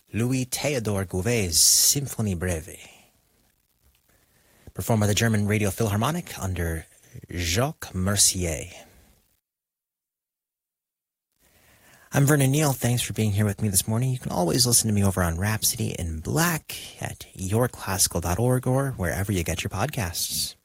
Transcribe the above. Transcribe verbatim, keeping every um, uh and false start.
Louis Theodor Gouvet's Symphonie Breve, performed by the German Radio Philharmonic under Jacques Mercier. I'm Vernon Neal. Thanks for being here with me this morning. You can always listen to me over on Rhapsody in Black at your classical dot org or wherever you get your podcasts.